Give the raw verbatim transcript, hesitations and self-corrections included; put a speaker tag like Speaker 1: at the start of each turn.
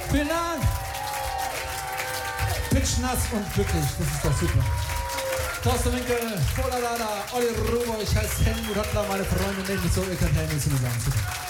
Speaker 1: Vielen Dank. Pitschnass und glücklich, das ist doch super. Thorsten Winkel, Voladada, Olli Rubo, ich heiße Helmut Hottler, meine Freunde nennen mich so, ihr könnt Helmut zu mir sagen. Super.